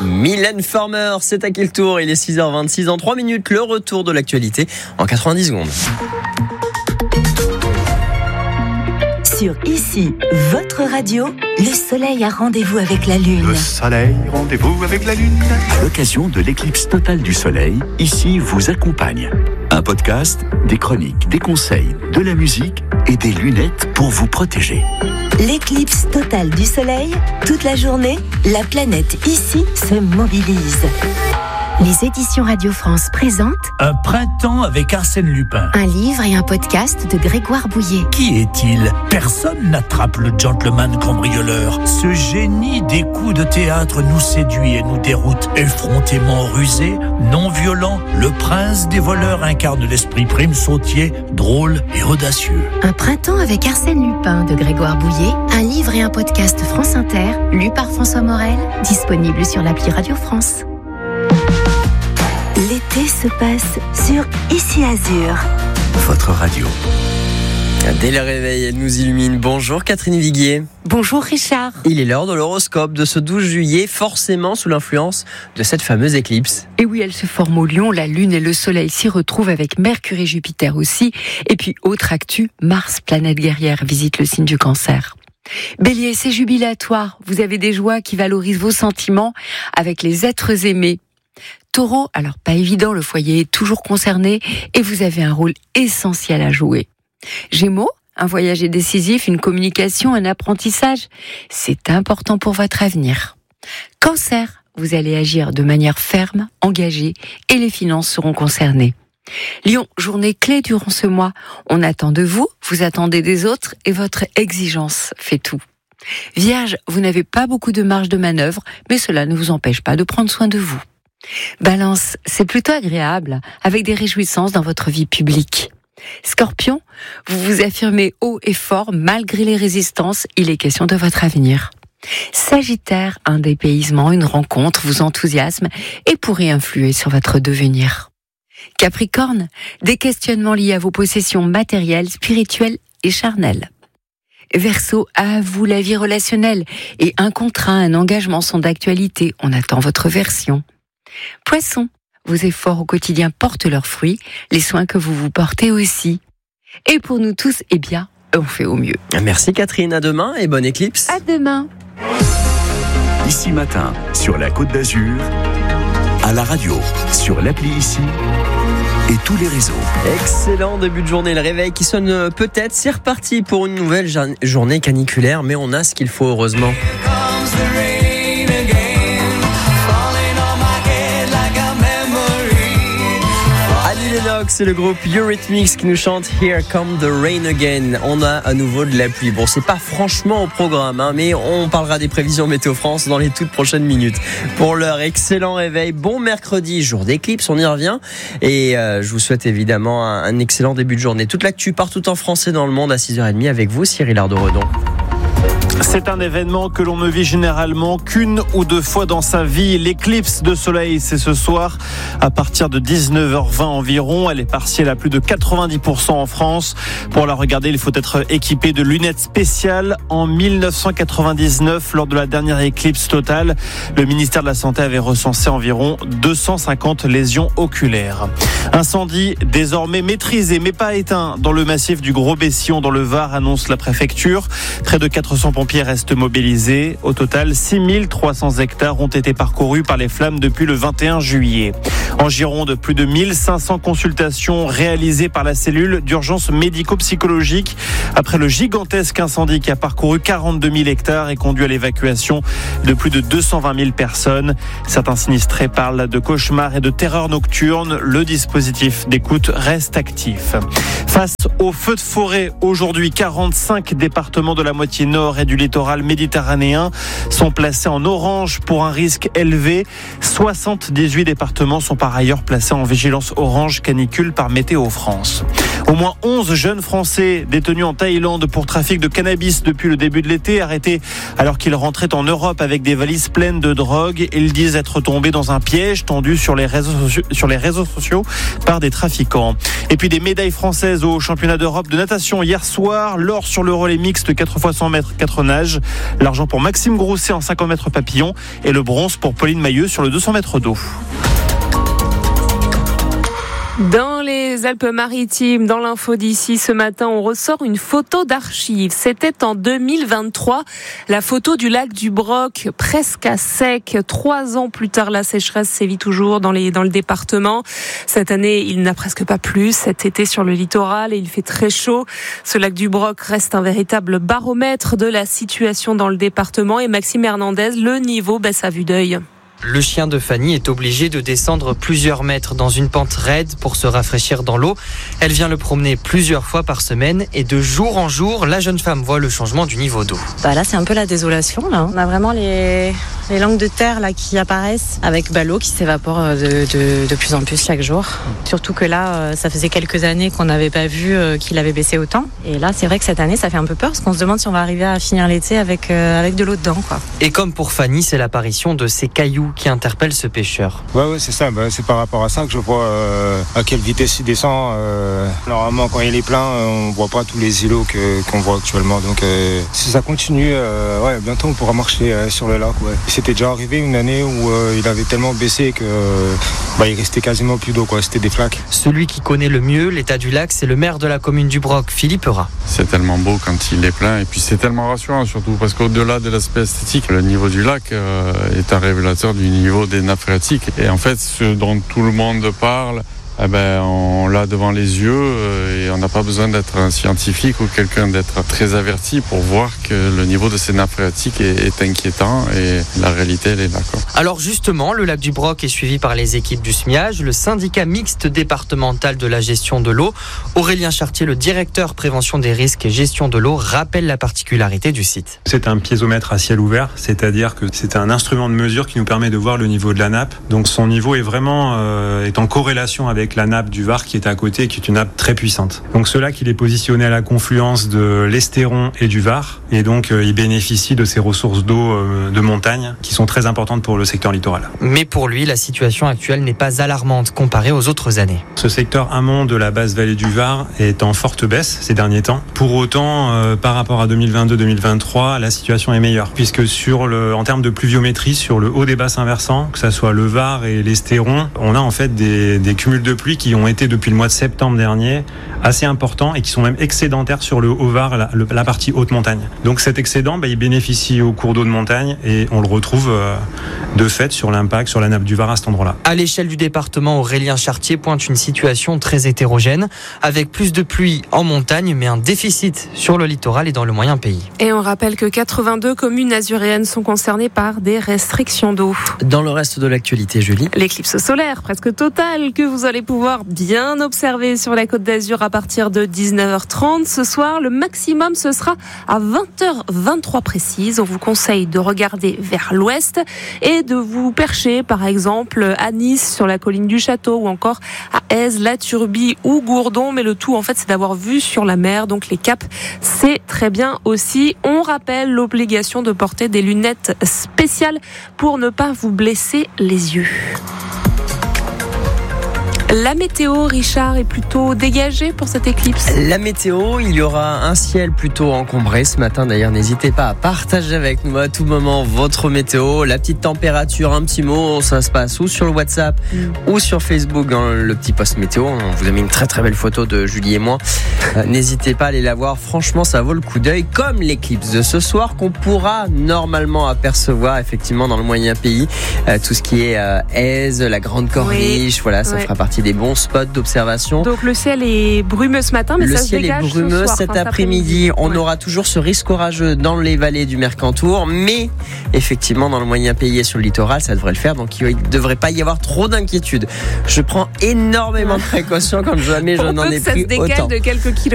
Mylène Farmer, c'est à quel tour ? Il est 6h26, en 3 minutes, le retour de l'actualité en 90 secondes. Sur Ici, votre radio, le soleil a rendez-vous avec la lune. Le soleil, rendez-vous avec la lune. À l'occasion de l'éclipse totale du soleil, Ici vous accompagne. Un podcast, des chroniques, des conseils, de la musique et des lunettes pour vous protéger. L'éclipse totale du soleil, toute la journée, la planète Ici se mobilise. Les éditions Radio France présentent Un printemps avec Arsène Lupin. un livre et un podcast de Grégoire Bouillet. Qui est-il ? Personne n'attrape le gentleman cambrioleur. Ce génie des coups de théâtre nous séduit et nous déroute. Effrontément rusé, non violent, le prince des voleurs incarne l'esprit prime sautier, drôle et audacieux. Un printemps avec Arsène Lupin de Grégoire Bouillet, un livre et un podcast France Inter, lu par François Morel, disponible sur l'appli Radio France. L'été se passe sur Ici Azur. Votre radio. Dès le réveil, elle nous illumine. Bonjour Catherine Viguier. Bonjour Richard. Il est l'heure de l'horoscope de ce 12 juillet, forcément sous l'influence de cette fameuse éclipse. Et oui, elle se forme au Lion, la Lune et le Soleil s'y retrouvent avec Mercure et Jupiter aussi. Et puis, autre actu, Mars, planète guerrière, visite le signe du Cancer. Bélier, c'est jubilatoire. Vous avez des joies qui valorisent vos sentiments avec les êtres aimés. Taureau, alors pas évident, le foyer est toujours concerné et vous avez un rôle essentiel à jouer. Gémeaux, un voyage est décisif, une communication, un apprentissage, c'est important pour votre avenir. Cancer, vous allez agir de manière ferme, engagée et les finances seront concernées. Lion, journée clé durant ce mois, on attend de vous, vous attendez des autres et votre exigence fait tout. Vierge, vous n'avez pas beaucoup de marge de manœuvre, mais cela ne vous empêche pas de prendre soin de vous. Balance, c'est plutôt agréable, avec des réjouissances dans votre vie publique. Scorpion, vous vous affirmez haut et fort, malgré les résistances, il est question de votre avenir. Sagittaire, un dépaysement, une rencontre vous enthousiasme et pourrait influer sur votre devenir. Capricorne, des questionnements liés à vos possessions matérielles, spirituelles et charnelles. Verseau, à vous la vie relationnelle et un contrat, un engagement sont d'actualité, on attend votre version. Poisson, vos efforts au quotidien portent leurs fruits, les soins que vous vous portez aussi. Et pour nous tous, eh bien, on fait au mieux. Merci Catherine, à demain et bonne éclipse. À demain. Ici matin, sur la Côte d'Azur, à la radio, sur l'appli Ici et tous les réseaux. Excellent début de journée, le réveil qui sonne peut-être, c'est reparti pour une nouvelle journée caniculaire, mais on a ce qu'il faut heureusement. C'est le groupe Eurythmics qui nous chante Here Come the Rain Again. On a à nouveau de la pluie. Bon, c'est pas franchement au programme, mais on parlera des prévisions Météo France dans les toutes prochaines minutes. Pour l'heure, excellent réveil. Bon mercredi, jour d'éclipse, on y revient. Et je vous souhaite évidemment un excellent début de journée. Toute l'actu partout en France et dans le monde à 6h30 avec vous, Cyril Ardo-Redon. C'est un événement que l'on ne vit généralement qu'une ou deux fois dans sa vie. L'éclipse de soleil, c'est ce soir à partir de 19h20 environ. Elle est partielle à plus de 90% en France. Pour la regarder, il faut être équipé de lunettes spéciales. En 1999, lors de la dernière éclipse totale, le ministère de la Santé avait recensé environ 250 lésions oculaires. Incendie désormais maîtrisé mais pas éteint dans le massif du Gros-Bessillon dans le Var, annonce la préfecture. Près de 400 pompiers restent mobilisés. Au total, 6300 hectares ont été parcourus par les flammes depuis le 21 juillet. En Gironde, plus de 1500 consultations réalisées par la cellule d'urgence médico-psychologique après le gigantesque incendie qui a parcouru 42 000 hectares et conduit à l'évacuation de plus de 220 000 personnes. Certains sinistrés parlent de cauchemars et de terreur nocturne. Le dispositif d'écoute reste actif. Face aux feux de forêt, aujourd'hui, 45 départements de la moitié nord et du littoral méditerranéen sont placés en orange pour un risque élevé. 78 départements sont par ailleurs placés en vigilance orange canicule par Météo France. Au moins 11 jeunes Français détenus en Thaïlande pour trafic de cannabis depuis le début de l'été, arrêtés alors qu'ils rentraient en Europe avec des valises pleines de drogue. Ils disent être tombés dans un piège tendu sur les réseaux sociaux par des trafiquants. Et puis des médailles françaises au championnat d'Europe de natation hier soir. L'or sur le relais mixte 4x100 mètres, 4 mètres nage. L'argent pour Maxime Grousset en 50 mètres papillon et le bronze pour Pauline Mailleux sur le 200 mètres d'eau. Dans les Alpes-Maritimes, dans l'info d'ici ce matin, on ressort une photo d'archives. C'était en 2023, la photo du lac du Broc, presque à sec. 3 ans plus tard, la sécheresse sévit toujours dans le département. Cette année, il n'a presque pas plu. Cet été sur le littoral, et il fait très chaud. Ce lac du Broc reste un véritable baromètre de la situation dans le département. Et Maxime Hernandez, le niveau baisse à vue d'œil. Le chien de Fanny est obligé de descendre plusieurs mètres dans une pente raide pour se rafraîchir dans l'eau. Elle vient le promener plusieurs fois par semaine et de jour en jour, la jeune femme voit le changement du niveau d'eau. Là, c'est un peu la désolation. Là. On a vraiment les langues de terre là, qui apparaissent avec l'eau qui s'évapore de plus en plus chaque jour. Surtout que là, ça faisait quelques années qu'on n'avait pas vu qu'il avait baissé autant. Et là, c'est vrai que cette année, ça fait un peu peur parce qu'on se demande si on va arriver à finir l'été avec de l'eau dedans. Quoi. Et comme pour Fanny, c'est l'apparition de ces cailloux qui interpelle ce pêcheur. Ouais, c'est ça. C'est par rapport à ça que je vois à quelle vitesse il descend. Normalement, quand il est plein, on voit pas tous les îlots qu'on voit actuellement. Donc, si ça continue, bientôt on pourra marcher sur le lac. Ouais. C'était déjà arrivé une année où il avait tellement baissé que il restait quasiment plus d'eau. C'était des flaques. Celui qui connaît le mieux l'état du lac, c'est le maire de la commune du Broc, Philippe Rat. C'est tellement beau quand il est plein et puis c'est tellement rassurant surtout parce qu'au-delà de l'aspect esthétique, le niveau du lac est un révélateur du niveau des nappes phréatiques. Et en fait, ce dont tout le monde parle, on l'a devant les yeux et on n'a pas besoin d'être un scientifique ou quelqu'un d'être très averti pour voir que le niveau de ces nappes phréatiques est inquiétant et la réalité, elle est là. Alors justement, le lac du Broc est suivi par les équipes du SMIAG, le syndicat mixte départemental de la gestion de l'eau. Aurélien Chartier, le directeur prévention des risques et gestion de l'eau, rappelle la particularité du site. C'est un piézomètre à ciel ouvert, c'est-à-dire que c'est un instrument de mesure qui nous permet de voir le niveau de la nappe. Donc son niveau est vraiment est en corrélation avec la nappe du Var qui est à côté, qui est une nappe très puissante. Donc ce lac, il est positionné à la confluence de l'Estéron et du Var, et donc il bénéficie de ces ressources d'eau de montagne qui sont très importantes pour le secteur littoral. Mais pour lui, la situation actuelle n'est pas alarmante comparée aux autres années. Ce secteur amont de la basse vallée du Var est en forte baisse ces derniers temps. Pour autant, par rapport à 2022-2023, la situation est meilleure, puisque en termes de pluviométrie, sur le haut des bassins versants, que ce soit le Var et l'Estéron, on a en fait des cumuls de pluie qui ont été depuis le mois de septembre dernier assez importants et qui sont même excédentaires sur le Haut-Var, la partie haute montagne. Donc cet excédent, il bénéficie aux cours d'eau de montagne et on le retrouve de fait sur l'impact sur la nappe du Var à cet endroit-là. À l'échelle du département, Aurélien Chartier pointe une situation très hétérogène, avec plus de pluie en montagne, mais un déficit sur le littoral et dans le moyen pays. Et on rappelle que 82 communes azuréennes sont concernées par des restrictions d'eau. Dans le reste de l'actualité, Julie. L'éclipse solaire presque totale que vous allez pouvoir bien observer sur la Côte d'Azur à partir de 19h30. Ce soir, le maximum, ce sera à 20h23 précise. On vous conseille de regarder vers l'ouest et de vous percher, par exemple, à Nice, sur la colline du Château, ou encore à Èze, La Turbie ou Gourdon. Mais le tout, en fait, c'est d'avoir vue sur la mer. Donc, les caps, c'est très bien aussi. On rappelle l'obligation de porter des lunettes spéciales pour ne pas vous blesser les yeux. La météo, Richard, est plutôt dégagée pour cette éclipse. La météo, il y aura un ciel plutôt encombré ce matin. D'ailleurs, n'hésitez pas à partager avec nous à tout moment votre météo, la petite température, un petit mot. Ça se passe ou sur le WhatsApp ou sur Facebook dans le petit post météo. On vous a mis une très très belle photo de Julie et moi. N'hésitez pas à aller la voir. Franchement, ça vaut le coup d'œil. Comme l'éclipse de ce soir qu'on pourra normalement apercevoir effectivement dans le moyen pays. Tout ce qui est Èze, la Grande Corniche, voilà, ça fera partie des bons spots d'observation. Donc le ciel est brumeux ce matin, mais ça se dégage. Le ciel est brumeux cet après-midi. On aura toujours ce risque orageux dans les vallées du Mercantour, mais effectivement dans le moyen pays et sur le littoral, ça devrait le faire. Donc il ne devrait pas y avoir trop d'inquiétude. Je prends énormément de précautions, comme jamais je n'en ai pris autant. Ça se décale de quelques kilomètres.